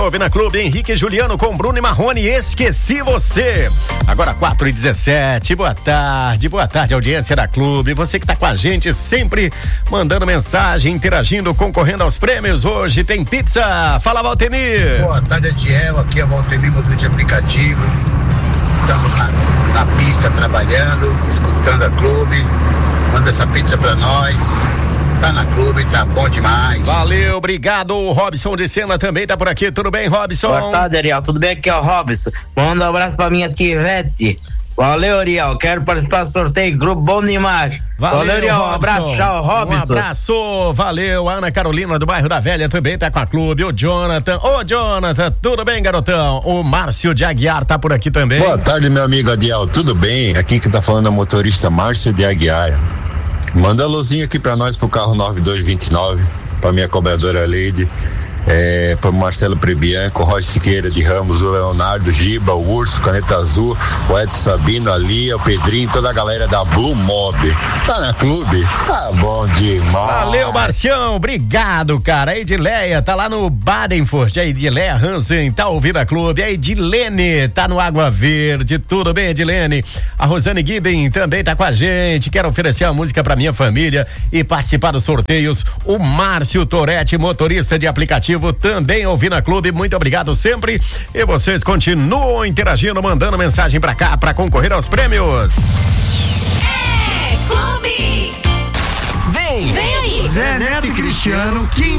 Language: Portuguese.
Vina Clube, Henrique e Juliano com Bruno e Marrone, Esqueci Você. Agora 4h17, boa tarde, audiência da Clube. Você que tá com a gente sempre mandando mensagem, interagindo, concorrendo aos prêmios. Hoje tem pizza. Fala, Valtemir. Boa tarde, Adiel. Aqui é Valtemir, motorista de aplicativo. Estamos na pista trabalhando, escutando a Clube. Manda essa pizza pra nós. Tá na Clube, tá bom demais. Valeu, obrigado. O Robson de Sena também tá por aqui. Tudo bem, Robson? Boa tarde, Ariel. Tudo bem? Aqui é o Robson. Manda um abraço pra minha tia Ivete. Valeu, Ariel. Quero participar do sorteio. Grupo bom demais. Valeu, Ariel. Um abraço. Tchau, Robson. Um abraço. Valeu. A Ana Carolina do bairro da Velha também tá com a Clube. O Jonathan. Ô, Jonathan. Tudo bem, garotão? O Márcio de Aguiar tá por aqui também. Boa tarde, meu amigo Adiel. Tudo bem? Aqui que tá falando é o motorista Márcio de Aguiar. Manda a luzinha aqui pra nós pro carro 9229, pra minha cobradora Leide, pro Marcelo Prebianco, o Roy Siqueira de Ramos, o Leonardo, Giba, o Urso, Caneta Azul, o Edson Sabino, a Lia, o Pedrinho, toda a galera da Blue Mob. Tá na Clube? Tá bom demais. Valeu, Marcião, obrigado, cara. A Edileia tá lá no Badenford, a Edileia Hansen tá ouvindo a Clube, a Edilene tá no Água Verde, tudo bem, Edilene? A Rosane Giben também tá com a gente, quero oferecer a música pra minha família e participar dos sorteios. O Márcio Toretti, motorista de aplicativo, também ouvindo a Clube, muito obrigado sempre, e vocês continuam interagindo, mandando mensagem pra cá pra concorrer aos prêmios. Clube. Vem aí. Zé Neto e Cristiano, 15